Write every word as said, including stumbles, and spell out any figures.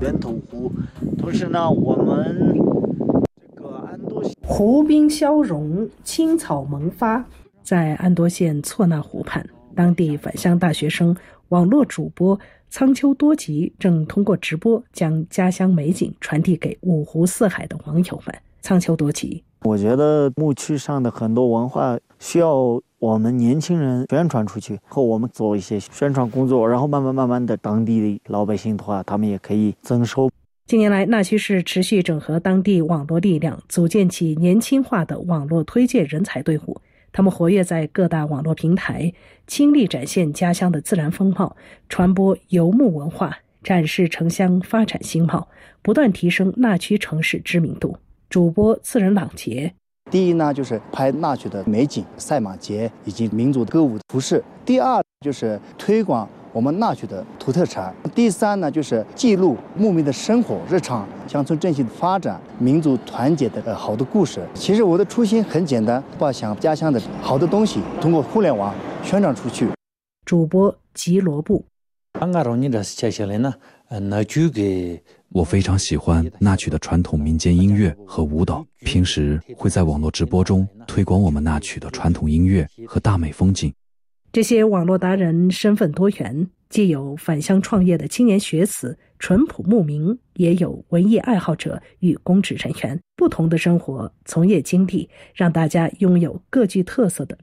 源头湖。同时呢，我们这个安多湖滨消融，青草萌发。在安多县措纳湖畔，当地返乡大学生、网络主播苍丘多吉正通过直播将家乡美景传递给五湖四海的网友们。苍丘多吉， 我觉得牧区上的很多文化需要我们年轻人宣传出去，和我们做一些宣传工作，然后慢慢慢慢的当地的老百姓的话，他们也可以增收。 近年来，纳区市持续整合当地网络力量，组建起年轻化的网络推介人才队伍。他们活跃在各大网络平台，倾力展现家乡的自然风貌，传播游牧文化，展示城乡发展新貌，不断提升纳区城市知名度。主播次仁朗杰， 第一呢，就是拍纳区的美景、赛马节以及民族歌舞服饰；第二就是推广我们纳区的土特产；第三呢，就是记录牧民的生活日常、乡村振兴的发展、民族团结的好的故事。其实我的初心很简单，把想家乡的好的东西通过互联网宣传出去。 主播吉罗布， 我非常喜欢纳曲的传统民间音乐和舞蹈，平时会在网络直播中推广我们纳曲的传统音乐和大美风景。 这些网络达人身份多元，既有返乡创业的青年学子、淳朴牧民，也有文艺爱好者与公职人员。不同的生活从业经历，让大家拥有各具特色的